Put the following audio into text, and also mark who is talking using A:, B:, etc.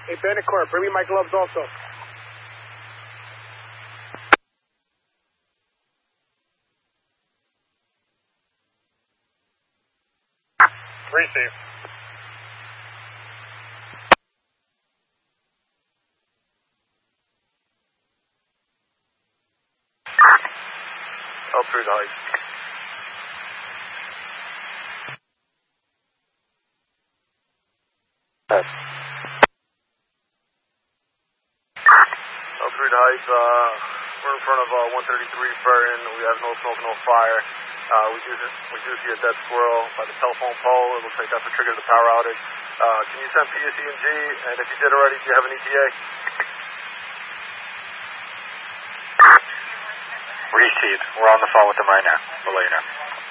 A: Hey, Bandit Corp, bring me my gloves also.
B: Receive. Up through the heights.
C: Up
B: through the heights, we're in front of 133 Burton. We have no smoke, no fire. We do see a dead squirrel by the telephone pole. It looks like that's what triggered the power outage. Can you send PSE&G? And if you did already, do you have an ETA?
C: Received. We're on the phone with them right now. We'll let you know.